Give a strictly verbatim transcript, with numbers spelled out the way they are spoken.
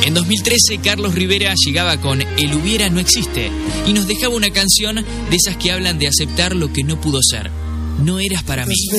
En dos mil trece, Carlos Rivera llegaba con El hubiera no existe y nos dejaba una canción de esas que hablan de aceptar lo que no pudo ser. No eras para mí.